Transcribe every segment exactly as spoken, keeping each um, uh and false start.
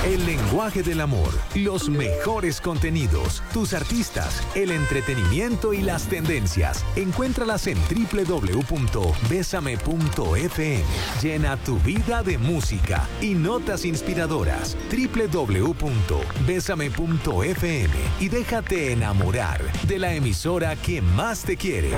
El lenguaje del amor, los mejores contenidos, tus artistas, el entretenimiento y las tendencias. Encuéntralas en doble u doble u doble u punto besame punto efe eme. Llena tu vida de música y notas inspiradoras. doble u doble u doble u punto besame punto efe eme y déjate enamorar de la emisora que más te quiere.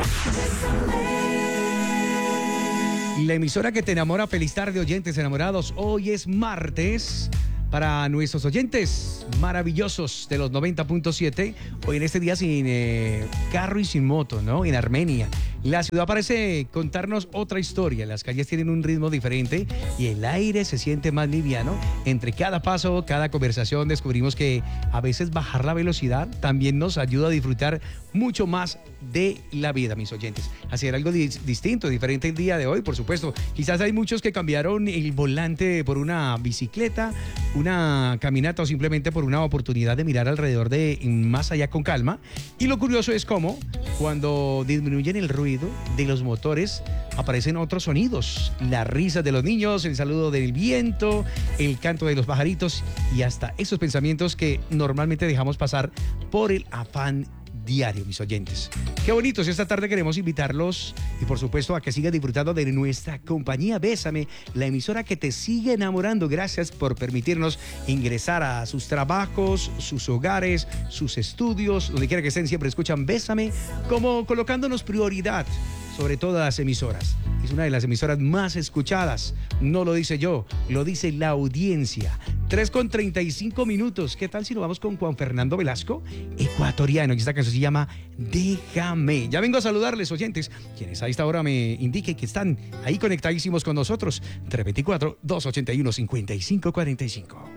La emisora que te enamora. Feliz tarde, oyentes enamorados. Hoy es martes. Para nuestros oyentes maravillosos de los noventa punto siete, hoy en este día sin eh, carro y sin moto, ¿no? En Armenia. La ciudad parece contarnos otra historia. Las calles tienen un ritmo diferente y el aire se siente más liviano. Entre cada paso, cada conversación, descubrimos que a veces bajar la velocidad también nos ayuda a disfrutar mucho más de la vida, mis oyentes. Hacer algo di- distinto, diferente el día de hoy, por supuesto. Quizás hay muchos que cambiaron el volante por una bicicleta, una caminata o simplemente por una oportunidad de mirar alrededor de más allá con calma. Y lo curioso es cómo cuando disminuyen el ruido de los motores aparecen otros sonidos, las risas de los niños, el saludo del viento, el canto de los pajaritos y hasta esos pensamientos que normalmente dejamos pasar por el afán diario, mis oyentes. Qué bonitos. Esta tarde queremos invitarlos y por supuesto a que sigan disfrutando de nuestra compañía Bésame, la emisora que te sigue enamorando. Gracias por permitirnos ingresar a sus trabajos, sus hogares, sus estudios, donde quiera que estén, siempre escuchan Bésame, como colocándonos prioridad sobre todas las emisoras. Es una de las emisoras más escuchadas. No lo dice yo, lo dice la audiencia. tres con treinta y cinco minutos. ¿Qué tal si nos vamos con Juan Fernando Velasco, ecuatoriano? Y esta canción se llama Déjame. Ya vengo a saludarles, oyentes, quienes a esta hora me indiquen que están ahí conectadísimos con nosotros. tres dos cuatro, dos ocho uno, cinco cinco cuatro cinco.